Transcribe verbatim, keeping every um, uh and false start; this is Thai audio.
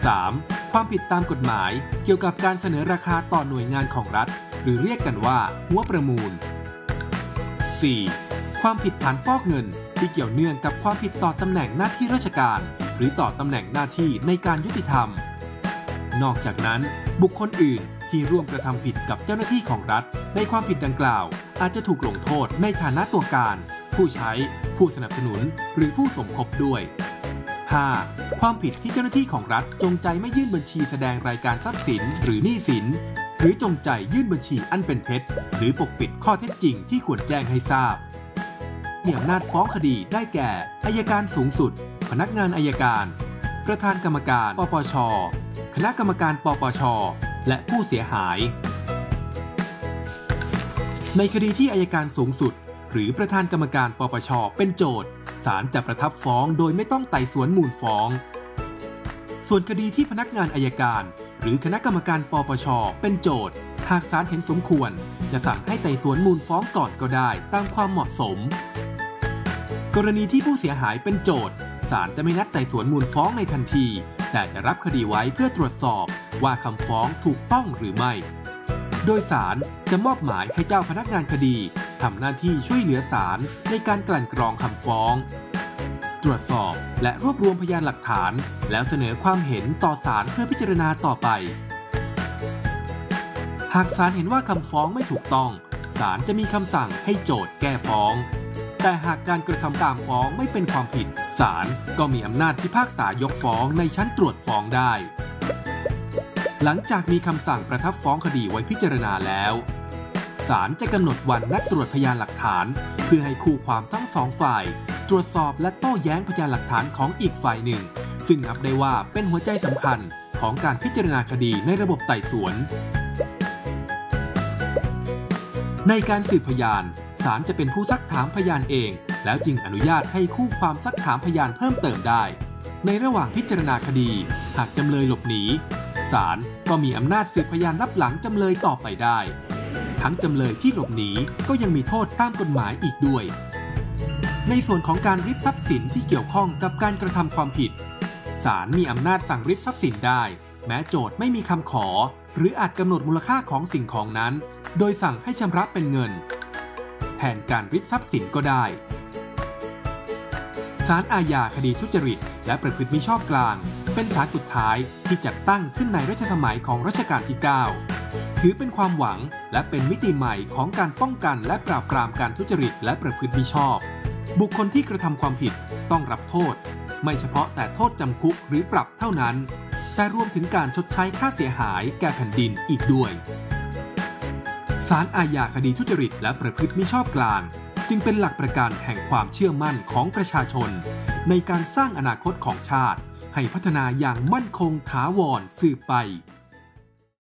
สาม. ความผิดตามกฎหมายเกี่ยวกับการเสนอราคาต่อหน่วยงานของรัฐหรือเรียกกันว่าหัวประมูล สี่. ความผิดฐานฟอกเงินที่เกี่ยวเนื่องกับความผิดต่อตำแหน่งหน้าที่ราชการหรือต่อตำแหน่งหน้าที่ในการยุติธรรมนอกจากนั้นบุคคลอื่นที่ร่วมกระทำผิดกับเจ้าหน้าที่ของรัฐในความผิดดังกล่าวอาจจะถูกลงโทษในฐานะตัวการผู้ใช้ผู้สนับสนุนหรือผู้สมคบด้วย ห้า. ความผิดที่เจ้าหน้าที่ของรัฐจงใจไม่ยื่นบัญชีแสดงรายการทรัพย์สินหรือหนี้สินหรือจงใจยื่นบัญชีอันเป็นเท็จหรือปกปิดข้อเท็จจริงที่ควรแจ้งให้ทราบมีอำนาจฟ้องคดีได้แก่อัยการสูงสุดพนักงานอัยการประธานกรรมการปปช.คณะกรรมการปปช.และผู้เสียหายในคดีที่อัยการสูงสุดหรือประธานกรรมการปปช.เป็นโจทก์ศาลจะประทับฟ้องโดยไม่ต้องไต่สวนมูลฟ้องส่วนคดีที่พนักงานอัยการหรือคณะกรรมการปปช.เป็นโจทก์หากศาลเห็นสมควรจะสั่งให้ไต่สวนมูลฟ้องก่อนก็ได้ตามความเหมาะสมกรณีที่ผู้เสียหายเป็นโจทก์ศาลจะไม่นัดไต่สวนมูลฟ้องในทันทีแต่จะรับคดีไว้เพื่อตรวจสอบว่าคำฟ้องถูกต้องหรือไม่โดยศาลจะมอบหมายให้เจ้าพนักงานคดีทำหน้าที่ช่วยเหลือศาลในการกลั่นกรองคำฟ้องตรวจสอบและรวบรวมพยานหลักฐานแล้วเสนอความเห็นต่อศาลเพื่อพิจารณาต่อไปหากศาลเห็นว่าคำฟ้องไม่ถูกต้องศาลจะมีคำสั่งให้โจทก์แก้ฟ้องแต่หากการกระทำตามฟ้องไม่เป็นความผิดศาลก็มีอำนาจพิพากษายกฟ้องในชั้นตรวจฟ้องได้หลังจากมีคำสั่งประทับฟ้องคดีไว้พิจารณาแล้วศาลจะกำหนดวันนัดตรวจพยานหลักฐานเพื่อให้คู่ความทั้งสองฝ่ายตรวจสอบและโต้แย้งพยานหลักฐานของอีกฝ่ายหนึ่งซึ่งนับได้ว่าเป็นหัวใจสำคัญของการพิจารณาคดีในระบบไต่สวนในการสืบพยานศาลจะเป็นผู้ซักถามพยานเองแล้วจึงอนุญาตให้คู่ความซักถามพยานเพิ่มเติมได้ในระหว่างพิจารณาคดีหากจำเลยหลบหนีศาลก็มีอำนาจสืบพยานรับหลังจำเลยต่อไปได้ทั้งจำเลยที่หลบหนีก็ยังมีโทษตามกฎหมายอีกด้วยในส่วนของการริบทรัพย์สินที่เกี่ยวข้องกับการกระทำความผิดศาลมีอำนาจสั่งริบทรัพย์สินได้แม้โจทก์ไม่มีคำขอหรืออาจกำหนดมูลค่าของสิ่งของนั้นโดยสั่งให้ชำระเป็นเงินแทนการริบทรัพย์สินก็ได้ศาลอาญาคดีทุจริตและประพฤติมิชอบกลางเป็นศาลสุดท้ายที่จัดตั้งขึ้นในรัชสมัยของรัชกาลที่เก้าถือเป็นความหวังและเป็นมิติใหม่ของการป้องกันและปราบปรามการทุจริตและประพฤติมิชอบบุคคลที่กระทำความผิดต้องรับโทษไม่เฉพาะแต่โทษจำคุกหรือปรับเท่านั้นแต่รวมถึงการชดใช้ค่าเสียหายแก่แผ่นดินอีกด้วยศาลอาญาคดีทุจริตและประพฤติมิชอบกลางจึงเป็นหลักประกันแห่งความเชื่อมั่นของประชาชนในการสร้างอนาคตของชาติให้พัฒนาอย่างมั่นคงถาวรสืบไป